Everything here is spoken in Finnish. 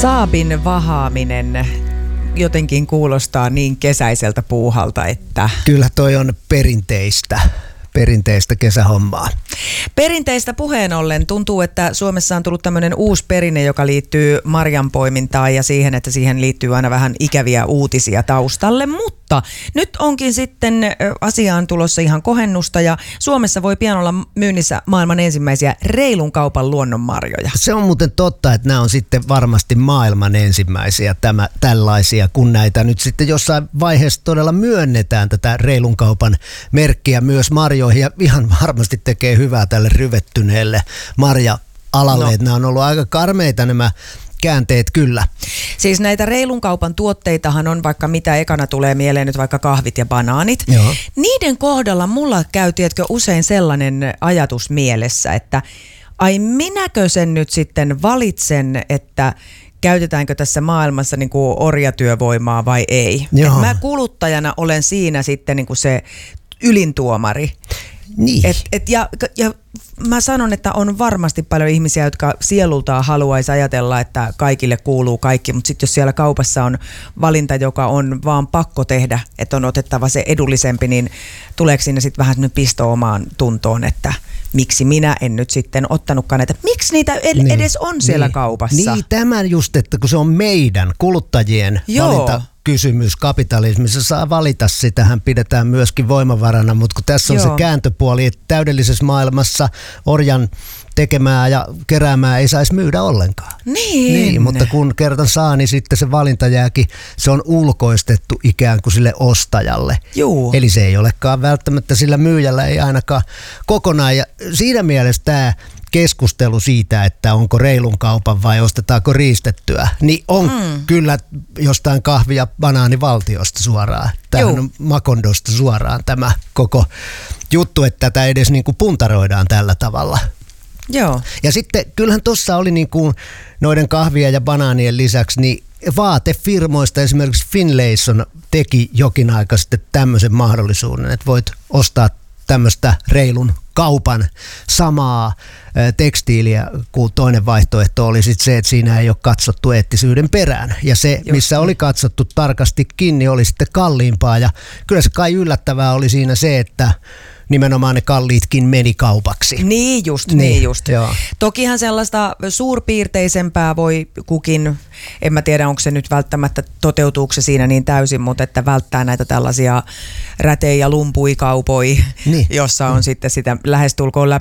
Saabin vahaaminen jotenkin kuulostaa niin kesäiseltä puuhalta, että... Kyllä toi on perinteistä kesähommaa. Perinteistä puheen ollen tuntuu, että Suomessa on tullut tämmöinen uusi perinne, joka liittyy marjanpoimintaan ja siihen, että siihen liittyy aina vähän ikäviä uutisia taustalle, mutta nyt onkin sitten asiaan tulossa ihan kohennusta ja Suomessa voi pian olla myynnissä maailman ensimmäisiä reilun kaupan luonnonmarjoja. Se on muuten totta, että nämä on sitten varmasti maailman ensimmäisiä tällaisia, kun näitä nyt sitten jossain vaiheessa todella myönnetään tätä reilun kaupan merkkiä myös marjoihin ja ihan varmasti tekee hyvää tälle ryvettyneelle marja-alalle. Nämä on ollut aika karmeita nämä käänteet kyllä. Siis näitä reilun kaupan tuotteitahan on vaikka mitä ekana tulee mieleen nyt vaikka kahvit ja banaanit. Joo. Niiden kohdalla mulla käy tiedätkö usein sellainen ajatus mielessä, että ai minäkö sen nyt sitten valitsen, että käytetäänkö tässä maailmassa niin kuin orjatyövoimaa vai ei. Et mä kuluttajana olen siinä sitten niin kuin se ylintuomari. Niin. Ja mä sanon, että on varmasti paljon ihmisiä, jotka sielultaan haluaisi ajatella, että kaikille kuuluu kaikki, mutta sitten jos siellä kaupassa on valinta, joka on vaan pakko tehdä, että on otettava se edullisempi, niin tuleeko siinä sitten vähän semmoinen pisto omaan tuntoon, että miksi minä en nyt sitten ottanutkaan näitä, miksi niitä edes on siellä kaupassa? Niin, tämä just, että kun se on meidän kuluttajien valintakysymys kapitalismissa, saa valita, sitähän pidetään myöskin voimavarana, mutta kun tässä on se kääntöpuoli, että täydellisessä maailmassa orjan tekemää ja keräämää ei saisi myydä ollenkaan. Niin, mutta kun kerran saa, niin sitten se valinta jääkin, se on ulkoistettu ikään kuin sille ostajalle. Juu. Eli se ei olekaan välttämättä sillä myyjällä, ei ainakaan kokonaan. Ja siinä mielessä tämä keskustelu siitä, että onko reilun kaupan vai ostetaanko riistettyä, niin on kyllä jostain kahvi- ja banaanivaltiosta suoraan. Tämähän on Makondosta suoraan tämä koko juttu, että tätä edes niin kuin puntaroidaan tällä tavalla. Joo. Ja sitten kyllähän tuossa oli niin kuin noiden kahvia ja banaanien lisäksi, niin vaatefirmoista esimerkiksi Finlayson teki jokin aika sitten tämmöisen mahdollisuuden, että voit ostaa tämmöistä reilun kaupan samaa tekstiiliä, kun toinen vaihtoehto oli sitten se, että siinä ei ole katsottu eettisyyden perään. Ja se, missä oli katsottu tarkastikin, niin oli sitten kalliimpaa. Ja kyllä se kai yllättävää oli siinä se, että nimenomaan ne kalliitkin meni kaupaksi. Niin just. Joo. Tokihan sellaista suurpiirteisempää voi kukin, en mä tiedä onko se nyt välttämättä toteutuuko se siinä niin täysin, mutta että välttää näitä tällaisia rätei- ja lumpuikaupoi, jossa on sitten sitä lähestulkoon